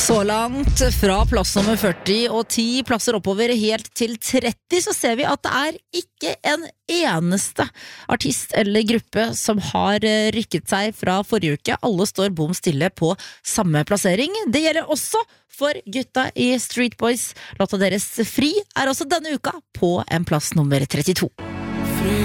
Så langt fra plass nummer 40 og 10 plasser oppover helt til 30 så ser vi at det er ikke en eneste artist eller gruppe som har rykket seg fra forrige uke. Alle står bom stille på samme plassering. Det gjelder også for gutta i Street Boys. Låta deres Fri er også denne uka på en plass nummer 32.